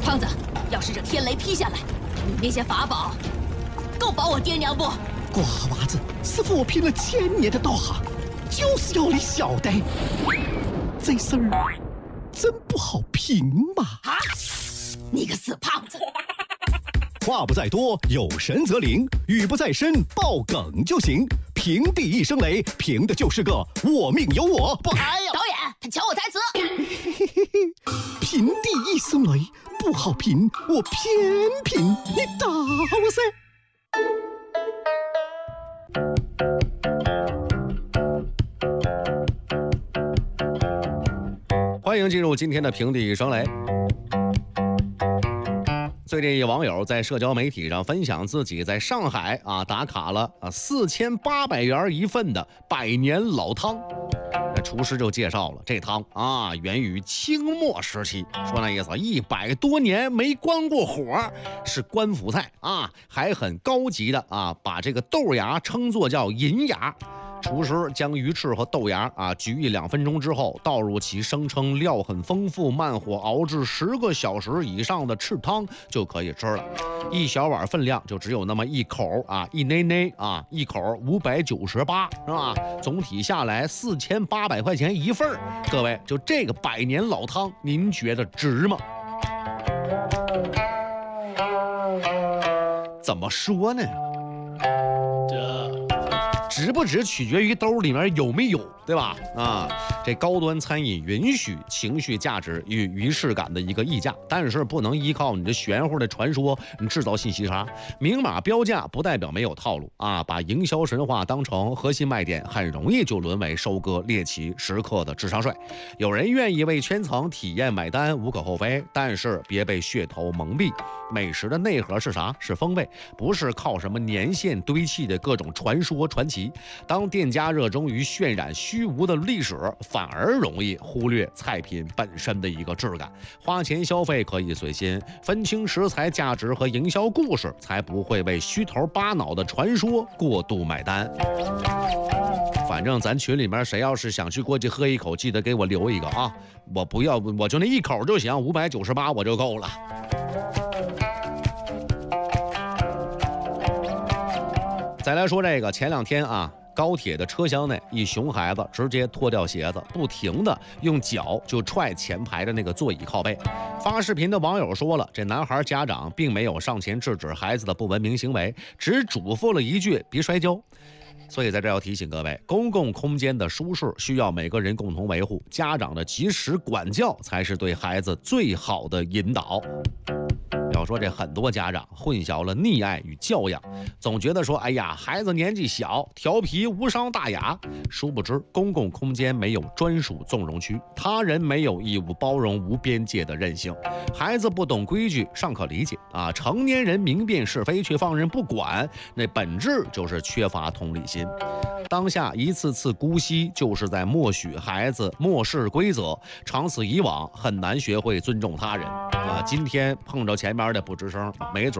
胖子，要是这天雷劈下来，你那些法宝够保我爹娘不？ 瓜娃子，师傅我拼了1000年的道行，就是要你晓得，这事儿真不好评嘛！ 啊！你个死胖子！ 话不在多，有神则灵；语不在深，爆梗就行。平地一声雷，凭的就是个我命由我不。 哎呦，导演，他抢我台词。 平地一声雷不好评，我偏评你打我噻！ 欢迎进入今天的平地一声雷。最近一网友在社交媒体上分享自己在上海打卡了4800元一份的百年老汤。厨师就介绍了这汤源于清末时期，说那意思100多年没关过火，是官府菜还很高级的把这个豆芽称作叫银芽。厨师将鱼翅和豆芽焗1-2分钟之后，倒入其声称料很丰富、慢火熬制10个小时以上的赤汤，就可以吃了。一小碗分量就只有那么一口一内内一口598，是吧？总体下来4800块钱一份。各位，就这个百年老汤，您觉得值吗？怎么说呢？值不值取决于兜里面有没有，对吧？这高端餐饮允许情绪价值与仪式感的一个溢价，但是不能依靠你这玄乎的传说，你制造信息差。明码标价不代表没有套路把营销神话当成核心卖点，很容易就沦为收割猎奇食客的智商税。有人愿意为圈层体验买单无可厚非，但是别被噱头蒙蔽。美食的内核是啥？是风味，不是靠什么年限堆砌的各种传说传奇。当店家热衷于渲染虚无的历史，反而容易忽略菜品本身的一个质感。花钱消费可以随心，分清食材价值和营销故事，才不会为虚头巴脑的传说过度买单。反正咱群里面谁要是想去过去喝一口，记得给我留一个我不要，我就那一口就行，598我就够了。再来说这个，前2天高铁的车厢内，一熊孩子直接脱掉鞋子，不停的用脚就踹前排的那个座椅靠背。发视频的网友说了，这男孩家长并没有上前制止孩子的不文明行为，只嘱咐了一句别摔跤。所以在这要提醒各位，公共空间的舒适需要每个人共同维护，家长的及时管教才是对孩子最好的引导。要说这很多家长混淆了溺爱与教养，总觉得说哎呀孩子年纪小，调皮无伤大雅，殊不知公共空间没有专属纵容区，他人没有义务包容无边界的任性。孩子不懂规矩尚可理解成年人明辨是非却放任不管，那本质就是缺乏同理心。当下一次次姑息就是在默许孩子漠视规则，长此以往很难学会尊重他人今天碰着前面的不吱声，没准